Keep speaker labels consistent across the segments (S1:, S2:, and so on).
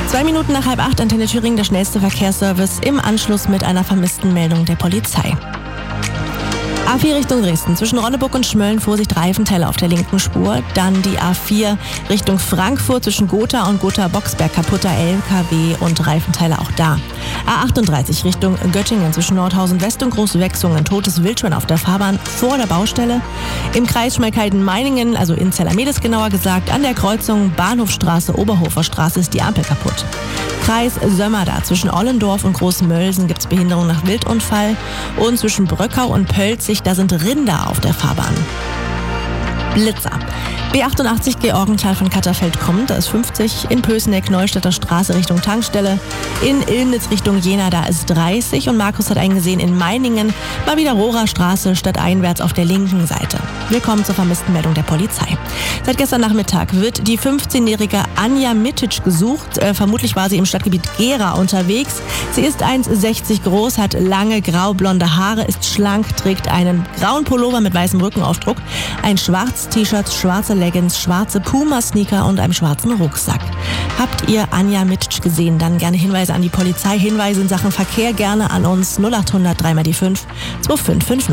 S1: 2 Minuten nach 7:30, Antenne Thüringen, der schnellste Verkehrsservice im Anschluss mit einer vermissten Meldung der Polizei. A4 Richtung Dresden. Zwischen Ronneburg und Schmölln Vorsicht, Reifenteile auf der linken Spur. Dann die A4 Richtung Frankfurt zwischen Gotha und Gotha-Boxberg. Kaputter LKW und Reifenteile auch da. A38 Richtung Göttingen zwischen Nordhausen West und Großwechsungen. Totes Wildschwein auf der Fahrbahn vor der Baustelle. Im Kreis Schmalkalden-Meiningen, also in Zellermedes genauer gesagt, an der Kreuzung Bahnhofstraße, Oberhofer Straße ist die Ampel kaputt. Kreis Sömmerda zwischen Ollendorf und Großmölsen gibt es Behinderung nach Wildunfall. Und zwischen Bröckau und Pölzig, da sind Rinder auf der Fahrbahn. Blitzer. B88 Georgenthal von Katterfeld kommt, da ist 50. In Pößneck Neustädter Straße Richtung Tankstelle. In Illnitz Richtung Jena, da ist 30. Und Markus hat eingesehen, in Meiningen mal wieder Rohrer Straße stadteinwärts auf der linken Seite. Willkommen zur vermissten Meldung der Polizei. Seit gestern Nachmittag wird die 15-jährige Anja Mitic gesucht. Vermutlich war sie im Stadtgebiet Gera unterwegs. Sie ist 1,60 groß, hat lange graublonde Haare, ist schlank, trägt einen grauen Pullover mit weißem Rückenaufdruck, ein schwarzes T-Shirt, schwarze Leggings, schwarze Puma-Sneaker und einem schwarzen Rucksack. Habt ihr Anja Mitic gesehen? Dann gerne Hinweise an die Polizei. Hinweise in Sachen Verkehr gerne an uns 0800 3 mal die 5 2550.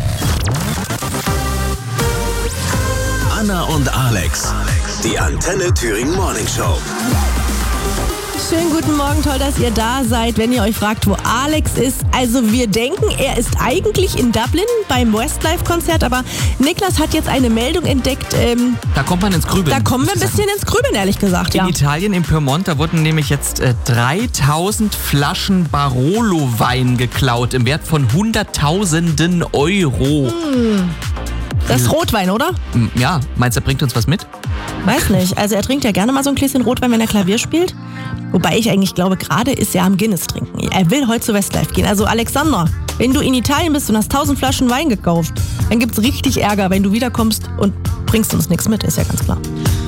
S2: Anna und Alex, die Antenne Thüringen Morning Show.
S1: Schönen guten Morgen, toll, dass ihr da seid. Wenn ihr euch fragt, wo Alex ist, also wir denken, er ist eigentlich in Dublin beim Westlife-Konzert, aber Niklas hat jetzt eine Meldung entdeckt.
S3: Da kommt man ins Grübeln.
S1: Da kommen wir ein bisschen ins Grübeln, ehrlich gesagt.
S3: In Italien, im Piemont, da wurden nämlich jetzt 3000 Flaschen Barolo-Wein geklaut im Wert von Hunderttausenden Euro.
S1: Das ist Rotwein, oder?
S3: Ja, meinst du, er bringt uns was mit?
S1: Weiß nicht. Also er trinkt ja gerne mal so ein Gläschen Rotwein, wenn er Klavier spielt. Wobei ich eigentlich glaube, gerade ist er am Guinness trinken. Er will heute zu Westlife gehen. Also Alexander, wenn du in Italien bist und hast 1000 Flaschen Wein gekauft, dann gibt's richtig Ärger, wenn du wiederkommst und bringst uns nichts mit, ist ja ganz klar.